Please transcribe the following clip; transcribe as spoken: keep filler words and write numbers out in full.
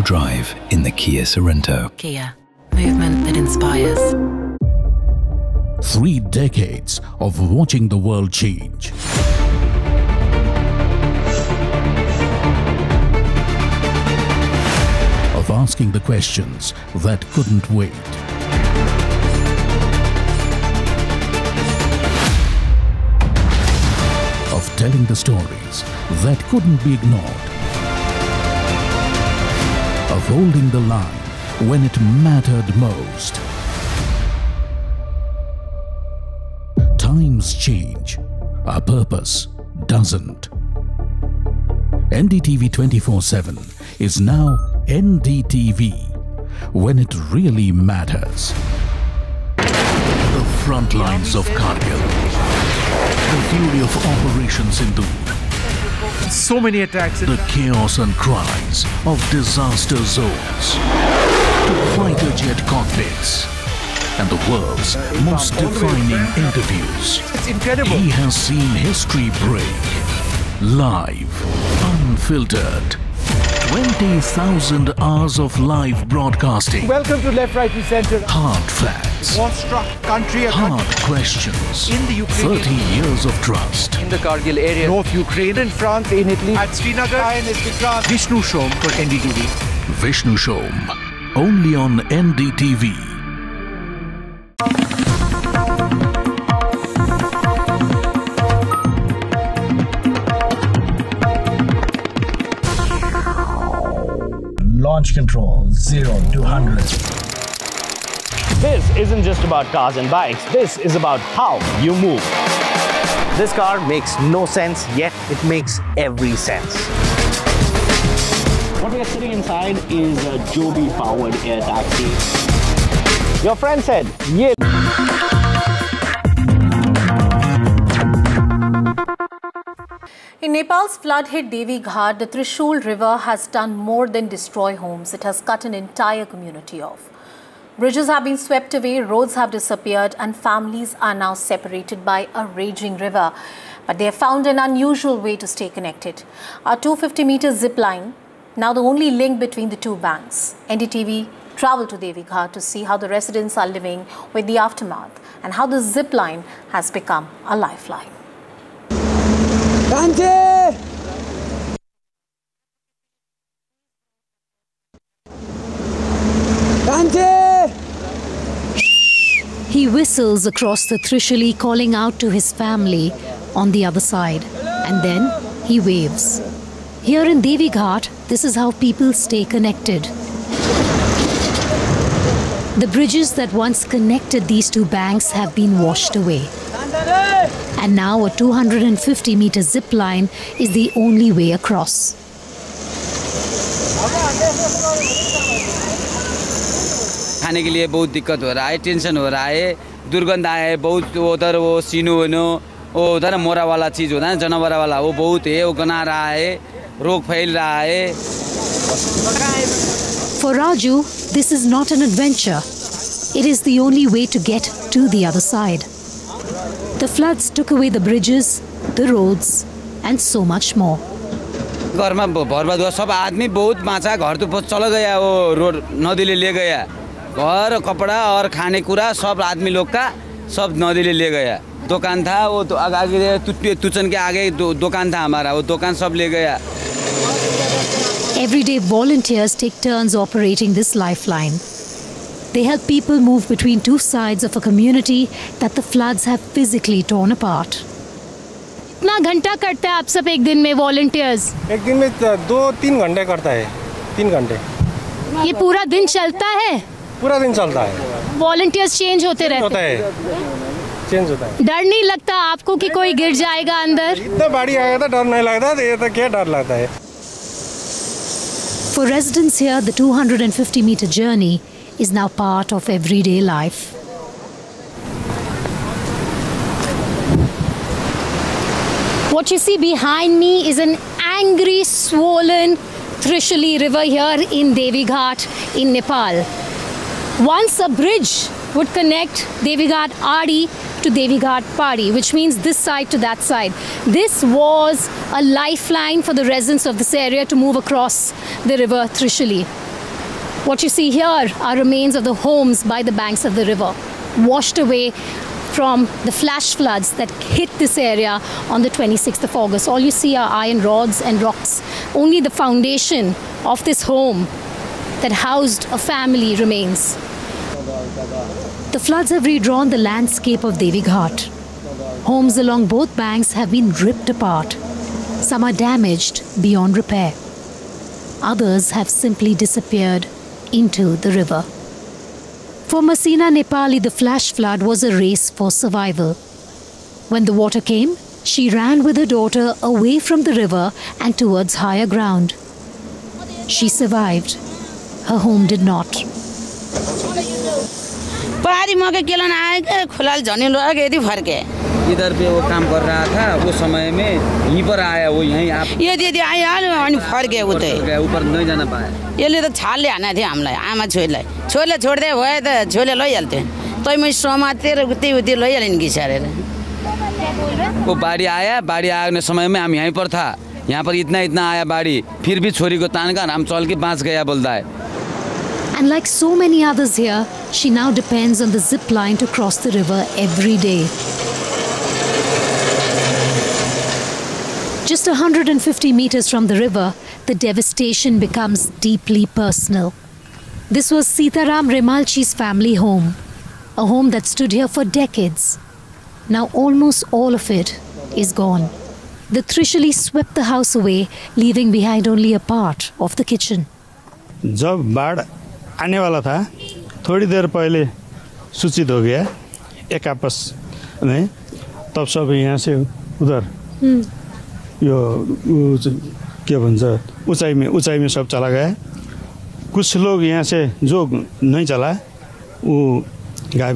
drive in the Kia Sorento. Kia, movement that inspires. Three decades of watching the world change. Of asking the questions that couldn't wait. Of telling the stories that couldn't be ignored. Of holding the line when it mattered most. Times change, our purpose doesn't. N D T V twenty-four seven is now N D T V, when it really matters. The front lines of Kargil. The fury of Operation Sindoor. So many attacks. The chaos and cries of disaster zones. To fighter jet cockpits. And the world's most defining interviews. It's incredible. He has seen history break. Live, unfiltered. twenty thousand hours of live broadcasting. Welcome to Left, Right and Centre. Hard facts. War-struck country. Hard questions. In the Ukraine. thirty years of trust. In the Kargil area. North Ukraine. In France. In Italy. At Srinagar. Vishnu Shom for N D T V. Vishnu Shom. Only on N D T V. Launch control, zero to one hundred. This isn't just about cars and bikes. This is about how you move. This car makes no sense, yet it makes every sense. What we are sitting inside is a Joby-powered air taxi. Your friend said, "Ye." In Nepal's flood-hit Devi Ghat, the Trishul River has done more than destroy homes. It has cut an entire community off. Bridges have been swept away, roads have disappeared, and families are now separated by a raging river. But they have found an unusual way to stay connected. A two hundred fifty meter zip line, now the only link between the two banks. N D T V traveled to Devi Ghat to see how the residents are living with the aftermath and how the zip line has become a lifeline. Dante! Dante! He whistles across the Trishuli, calling out to his family on the other side, and then he waves. Here in Devi Ghat, this is how people stay connected. The bridges that once connected these two banks have been washed away. And now a two hundred fifty meter zip line is the only way across. खाने के लिए बहुत दिक्कत हो रहा है, tension हो रहा है, दुर्गंध है बहुत, उधर वो सीनो वनो, वो उधर मोरा वाला चीज होता है जानवर वाला, वो बहुत है, वो गना रहा है, रोग फैल रहा है. For Raju, this is not an adventure. It is the only way to get to the other side. The floods took away the bridges, the roads, and so much more. घर में बर्बाद हुआ, सब आदमी बहुत बाँचा, घर तो चला गया, वो रोड नदी ले ले गया, घर कपड़ा और खाने कुरा सब आदमी लोग का सब नदी ले ले गया. दुकान था वो तो आगे तुचन के आगे दुकान था हमारा, वो दुकान सब ले गया. Everyday volunteers take turns operating this lifeline. They help people move between two sides of a community that the floods have physically torn apart. कितना घंटा करते हैं आप सब एक दिन में volunteers? एक दिन में दो तीन घंटे करता है, तीन घंटे. ये पूरा दिन चलता है? पूरा दिन चलता है. Volunteers change होते रहते हैं. होता है, चेंज होता है. डर नहीं लगता आपको कि कोई गिर जाएगा अंदर? इतना बाढ़ आया था, डर नहीं लगता, ये तो क्या डर लगता है. For residents here, the two hundred fifty meter journey is now part of everyday life. What you see behind me is an angry, swollen Trishuli river here in Devi Ghat in Nepal. Once a bridge would connect Devi Ghat Adi to Devi Ghat Padi, which means this side to that side. This was a lifeline for the residents of this area to move across the river Trishuli. What you see here are remains of the homes by the banks of the river, washed away from the flash floods that hit this area on the twenty-sixth of August. All you see are iron rods and rocks. Only the foundation of this home that housed a family remains. The floods have redrawn the landscape of Devi Ghat. Homes along both banks have been ripped apart. Some are damaged beyond repair. Others have simply disappeared into the river. For Masina Nepali, the flash flood was a race for survival. When the water came, she ran with her daughter away from the river and towards higher ground. She survived. Her home did not. इधर पे वो काम कर रहा था वो समय में यहीं पर आया वो यहीं आप ये दीदी आया अनि फर्के उतै ऊपर नहीं जाना पाया यसले त छालले हाने थियो हामीलाई आमा छोरीलाई छोरीले छोड्दै भए त छोरीले लैहाल्थे तै म समातेर उतै उतै लैहालिन् घिसारेर वो बाढ़ी आया बाढ़ी आने समय में हम यहीं पर था यहाँ पर इतना इतना आया बाढ़ी फिर भी छोरी को तान कर हम चल के बाँच गया बोलता है. And like so many others here, she now depends on the zip line to cross the river every day. Just one hundred fifty meters from the river, the devastation becomes deeply personal. This was Sitaram Remalchi's family home, a home that stood here for decades. Now almost all of it is gone. The Trishuli swept the house away, leaving behind only a part of the kitchen. जब बाढ़ आने वाला था थोड़ी देर पहले सूचित हो गया एक आपस में तब सब यहाँ से उधर यो क्या भन्छ ऊंचाई में ऊंचाई में सब चला गया कुछ लोग यहाँ से जो नहीं चला वो गायब